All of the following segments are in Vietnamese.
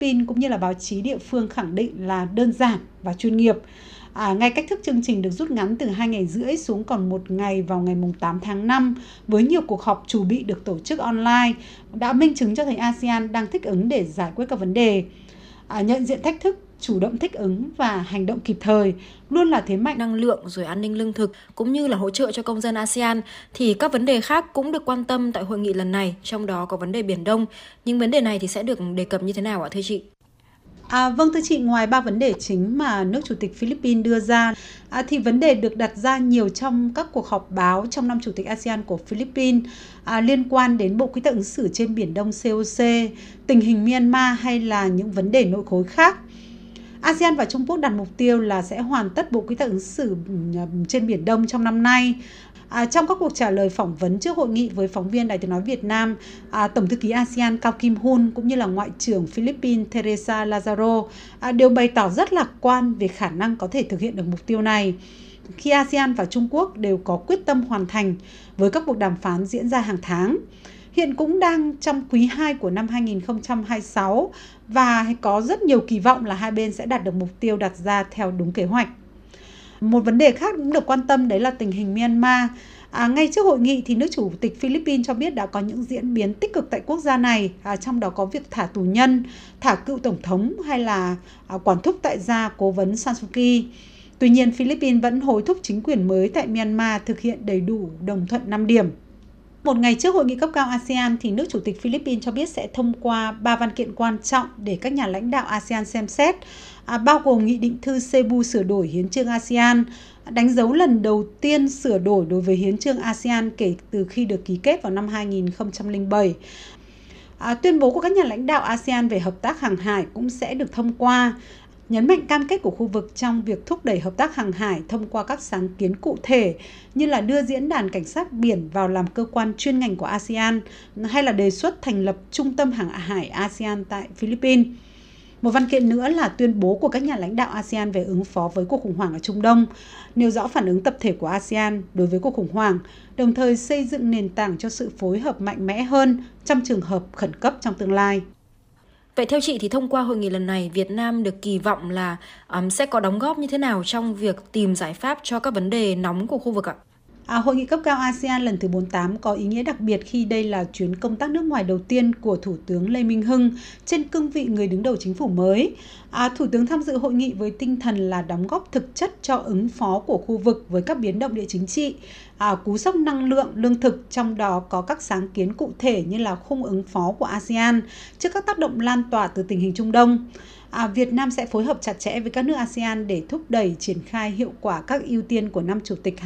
Philippines cũng như là báo chí địa phương khẳng định là đơn giản và chuyên nghiệp. Ngay cách thức chương trình được rút ngắn từ 2 ngày rưỡi xuống còn 1 ngày vào ngày 8 tháng 5 với nhiều cuộc họp chủ bị được tổ chức online đã minh chứng cho thấy ASEAN đang thích ứng để giải quyết các vấn đề. Nhận diện thách thức, chủ động thích ứng và hành động kịp thời luôn là thế mạnh. Năng lượng rồi an ninh lương thực cũng như là hỗ trợ cho công dân ASEAN thì các vấn đề khác cũng được quan tâm tại hội nghị lần này, trong đó có vấn đề Biển Đông. Nhưng vấn đề này thì sẽ được đề cập như thế nào ạ thưa chị? Vâng thưa chị, ngoài 3 vấn đề chính mà nước Chủ tịch Philippines đưa ra, thì vấn đề được đặt ra nhiều trong các cuộc họp báo trong năm Chủ tịch ASEAN của Philippines liên quan đến Bộ Quy tắc ứng xử trên Biển Đông COC, tình hình Myanmar hay là những vấn đề nội khối khác. ASEAN và Trung Quốc đặt mục tiêu là sẽ hoàn tất Bộ Quy tắc ứng xử trên Biển Đông trong năm nay. Trong các cuộc trả lời phỏng vấn trước hội nghị với phóng viên Đài Tiếng nói Việt Nam, Tổng thư ký ASEAN Cao Kim Hun cũng như là Ngoại trưởng Philippines Teresa Lazaro đều bày tỏ rất lạc quan về khả năng có thể thực hiện được mục tiêu này, khi ASEAN và Trung Quốc đều có quyết tâm hoàn thành với các cuộc đàm phán diễn ra hàng tháng. Hiện cũng đang trong quý 2 của năm 2026 và có rất nhiều kỳ vọng là hai bên sẽ đạt được mục tiêu đặt ra theo đúng kế hoạch. Một vấn đề khác cũng được quan tâm đấy là tình hình Myanmar. Ngay trước hội nghị thì nước Chủ tịch Philippines cho biết đã có những diễn biến tích cực tại quốc gia này, trong đó có việc thả tù nhân, thả cựu tổng thống hay là quản thúc tại gia cố vấn San Suu Kyi. Tuy nhiên, Philippines vẫn hối thúc chính quyền mới tại Myanmar thực hiện đầy đủ đồng thuận 5 điểm. Một ngày trước hội nghị cấp cao ASEAN thì nước Chủ tịch Philippines cho biết sẽ thông qua 3 văn kiện quan trọng để các nhà lãnh đạo ASEAN xem xét, bao gồm Nghị định thư Cebu sửa đổi Hiến chương ASEAN, đánh dấu lần đầu tiên sửa đổi đối với Hiến chương ASEAN kể từ khi được ký kết vào năm 2007. Tuyên bố của các nhà lãnh đạo ASEAN về hợp tác hàng hải cũng sẽ được thông qua, nhấn mạnh cam kết của khu vực trong việc thúc đẩy hợp tác hàng hải thông qua các sáng kiến cụ thể như là đưa diễn đàn cảnh sát biển vào làm cơ quan chuyên ngành của ASEAN hay là đề xuất thành lập trung tâm hàng hải ASEAN tại Philippines. Một văn kiện nữa là tuyên bố của các nhà lãnh đạo ASEAN về ứng phó với cuộc khủng hoảng ở Trung Đông, nêu rõ phản ứng tập thể của ASEAN đối với cuộc khủng hoảng, đồng thời xây dựng nền tảng cho sự phối hợp mạnh mẽ hơn trong trường hợp khẩn cấp trong tương lai. Vậy theo chị thì thông qua hội nghị lần này, Việt Nam được kỳ vọng là sẽ có đóng góp như thế nào trong việc tìm giải pháp cho các vấn đề nóng của khu vực ạ? Hội nghị cấp cao ASEAN lần thứ 48 có ý nghĩa đặc biệt khi đây là chuyến công tác nước ngoài đầu tiên của Thủ tướng Lê Minh Hưng trên cương vị người đứng đầu chính phủ mới. Thủ tướng tham dự hội nghị với tinh thần là đóng góp thực chất cho ứng phó của khu vực với các biến động địa chính trị, cú sốc năng lượng, lương thực, trong đó có các sáng kiến cụ thể như là khung ứng phó của ASEAN trước các tác động lan tỏa từ tình hình Trung Đông. Việt Nam sẽ phối hợp chặt chẽ với các nước ASEAN để thúc đẩy triển khai hiệu quả các ưu tiên của năm Chủ tịch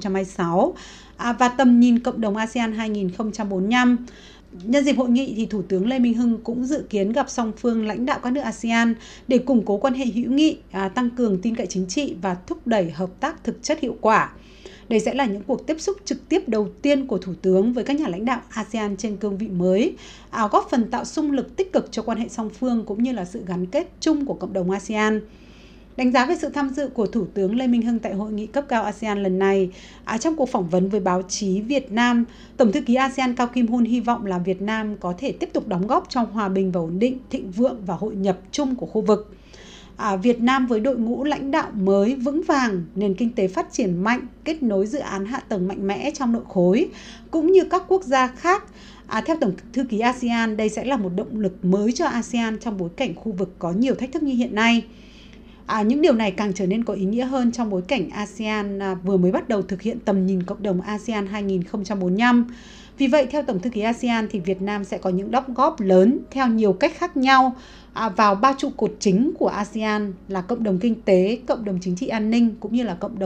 2026 và tầm nhìn cộng đồng ASEAN 2045. Nhân dịp hội nghị thì Thủ tướng Lê Minh Hưng cũng dự kiến gặp song phương lãnh đạo các nước ASEAN để củng cố quan hệ hữu nghị, tăng cường tin cậy chính trị và thúc đẩy hợp tác thực chất hiệu quả. Đây sẽ là những cuộc tiếp xúc trực tiếp đầu tiên của Thủ tướng với các nhà lãnh đạo ASEAN trên cương vị mới, góp phần tạo xung lực tích cực cho quan hệ song phương cũng như là sự gắn kết chung của cộng đồng ASEAN. Đánh giá về sự tham dự của Thủ tướng Lê Minh Hưng tại hội nghị cấp cao ASEAN lần này, trong cuộc phỏng vấn với báo chí Việt Nam, Tổng thư ký ASEAN Cao Kim Hun hy vọng là Việt Nam có thể tiếp tục đóng góp trong hòa bình và ổn định, thịnh vượng và hội nhập chung của khu vực. Việt Nam với đội ngũ lãnh đạo mới vững vàng, nền kinh tế phát triển mạnh, kết nối dự án hạ tầng mạnh mẽ trong nội khối, cũng như các quốc gia khác. Theo Tổng thư ký ASEAN, đây sẽ là một động lực mới cho ASEAN trong bối cảnh khu vực có nhiều thách thức như hiện nay. Những điều này càng trở nên có ý nghĩa hơn trong bối cảnh ASEAN vừa mới bắt đầu thực hiện tầm nhìn cộng đồng ASEAN 2045. Vì vậy, theo Tổng thư ký ASEAN thì Việt Nam sẽ có những đóng góp lớn theo nhiều cách khác nhau vào 3 trụ cột chính của ASEAN là cộng đồng kinh tế, cộng đồng chính trị an ninh cũng như là cộng đồng